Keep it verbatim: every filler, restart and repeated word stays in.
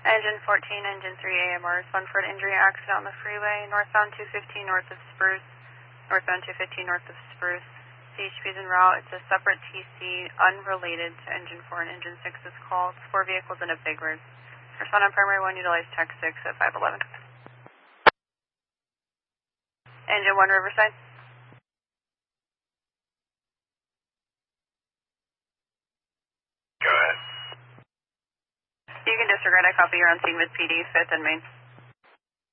Engine fourteen, Engine three, A M R, respond for an injury accident on the freeway, northbound two fifteen north of Spruce, northbound two fifteen north of Spruce. C H P is en route. It's a separate T C unrelated to Engine four and Engine six is called. Four vehicles in a big rig. Respond on primary one, utilize tech six at five eleven. Engine one, Riverside. Go ahead. You can disregard. I copy. You're on scene with P D, fifth and Main.